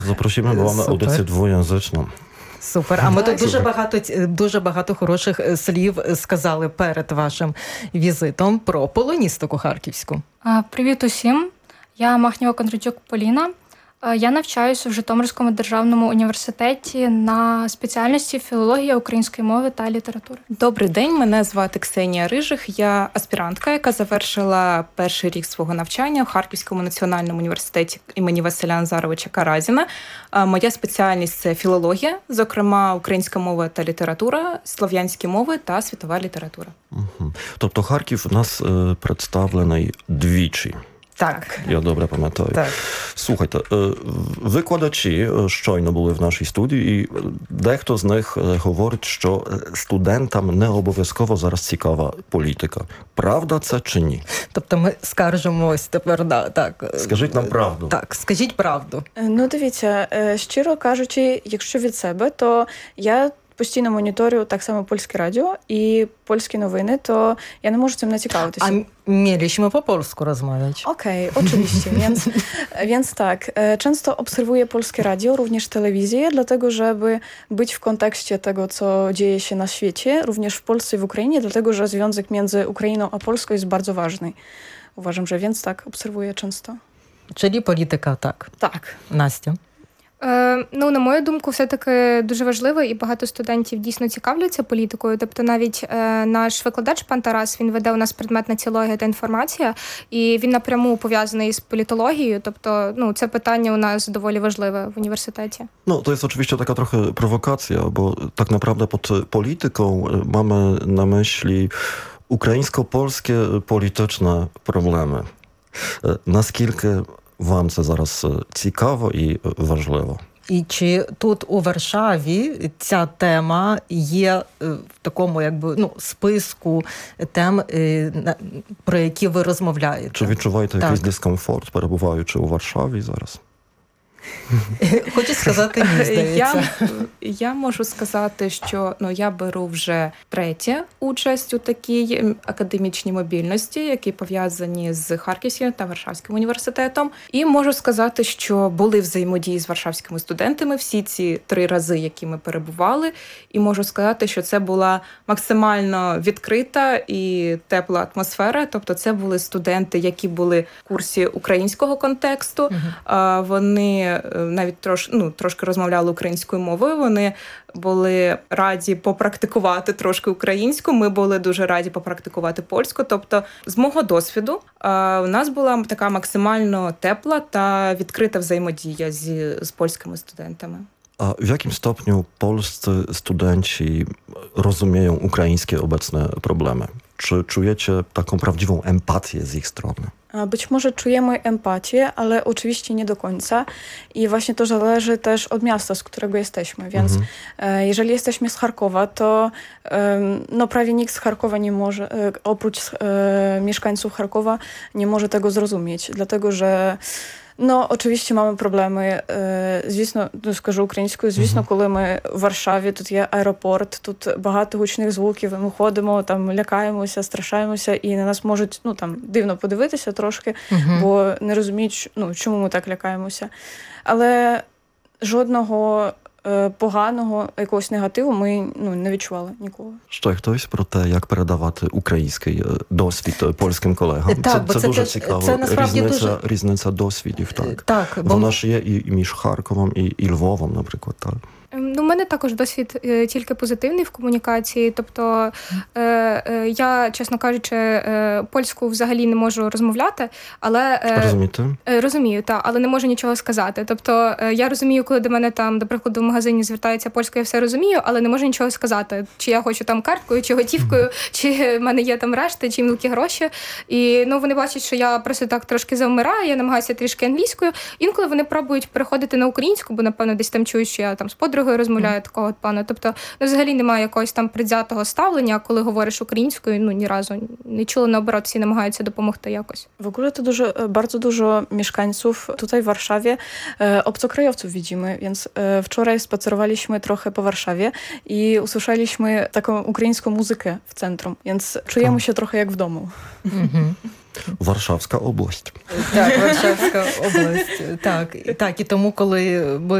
Запросимо, бо mamy audycję dwujęzyczną. Супер. А ми тут дуже багато хороших слів сказали перед вашим візитом про полоністику харківську. Привіт усім. Я Махнєва Кондратюк Поліна. Я навчаюся в Житомирському державному університеті на спеціальності філологія української мови та літератури. Добрий день, мене звати Ксенія Рижих. Я аспірантка, яка завершила перший рік свого навчання в Харківському національному університеті імені Василя Назаровича Каразіна. Моя спеціальність – це філологія, зокрема українська мова та література, слов'янські мови та світова література. Тобто Харків у нас представлений двічі. Так. Я добре пам'ятаю. Так. Слухайте, викладачі щойно були в нашій студії, і дехто з них говорить, що студентам не обов'язково зараз цікава політика. Правда це чи ні? Тобто ми скаржимось тепер, так. Скажіть нам правду. Так, скажіть правду. Ну, дивіться, щиро кажучи, якщо від себе, то я постійно моніторю так само польське радіо і польські новини, то я nie можу цим не цікавитися. A mieliśmy po polsku rozmawiać. Okej, oczywiście. Więc tak, często obserwuję polskie radio, również telewizję, dlatego żeby być w kontekście tego, co dzieje się na świecie, również w Polsce i w Ukrainie, dlatego że związek między Ukrainą a Polską jest bardzo ważny. Uważam, że więc tak, obserwuję często. Czyli polityka, tak. Tak. Настя? На мою думку, все-таки дуже важливо, і багато студентів дійсно цікавляться політикою. Тобто навіть наш викладач пан Тарас, він веде у нас предмет націологія та інформація, і він напряму пов'язаний з політологією. Тобто, це питання у нас доволі важливе в університеті. To jest oczywiście taka trochę prowokacja, bo tak naprawdę pod polityką mamy na myśli ukraińsko-polskie polityczne problemy. Наскільки вам це зараз цікаво і важливо? І чи тут у Варшаві ця тема є в такому списку тем, про які ви розмовляєте? Чи відчуваєте якийсь дискомфорт, перебуваючи у Варшаві зараз? Хочу сказати ні, здається. Я можу сказати, що я беру вже третю участь у такій академічній мобільності, які пов'язані з Харківським та Варшавським університетом. І можу сказати, що були взаємодії з варшавськими студентами всі ці 3 рази, які ми перебували. І можу сказати, що це була максимально відкрита і тепла атмосфера. Тобто це були студенти, які були в курсі українського контексту. Вони навіть трошки розмовляли українською мовою, вони були раді попрактикувати трошки українську, ми були дуже раді попрактикувати польську. Тобто, з мого досвіду, у нас була така максимально тепла та відкрита взаємодія з польськими студентами. A w jakim stopniu polscy studenci rozumieją ukraińskie obecne problemy? Czy czujecie taką prawdziwą empatię z ich strony? Być może czujemy empatię, ale oczywiście nie do końca. I właśnie to zależy też od miasta, z którego jesteśmy. Więc jeżeli jesteśmy z Charkowa, to prawie nikt z Charkowa nie może, oprócz mieszkańców Charkowa, nie może tego zrozumieć. Dlatego, że oczywiście mamy проблеми. Звісно, скажу українською, звісно, коли ми в Варшаві, тут є аеропорт, тут багато гучних звуків, ми ходимо, там лякаємося, страшаємося, і на нас можуть, дивно подивитися трошки, бо не розуміють, чому ми так лякаємося. Але жодного поганого, якогось негативу ми не відчували ніколи. Ще хтось про те, як передавати український досвід польським колегам? Так, це дуже цікаво. Це насправді різниця досвідів, так. Так, Вона ж є і між Харковом, і Львовом, наприклад, так. У мене також досвід тільки позитивний в комунікації. Тобто я, чесно кажучи, польську взагалі не можу розмовляти, але... Розумієте? Розумію, так, але не можу нічого сказати. Тобто я розумію, коли до мене там, до прикладу, в магазині звертаються польською, я все розумію, але не можу нічого сказати. Чи я хочу там карткою, чи готівкою, чи в мене є там решти, чи мілкі гроші. І вони бачать, що я просто так трошки завмираю, я намагаюся трішки англійською. Інколи вони пробують переходити на українську, бо, напевно, десь там чують, що я там з подругою подругою розмовляю такого плану. Тобто, взагалі немає якогось там предвзятого ставлення, коли говориш українською, ні разу не чула, наоборот, всі намагаються допомогти якось. W ogóle to bardzo dużo mieszkańców tutaj w Warszawie, obcokrajowców widzimy, więc wczoraj spacerowaliśmy trochę po Warszawie i usłyszeliśmy taką ukraińską muzykę w centrum, więc czujemy się trochę jak w domu. Warszawska область. Так, Варшавська область. Так, і тому, коли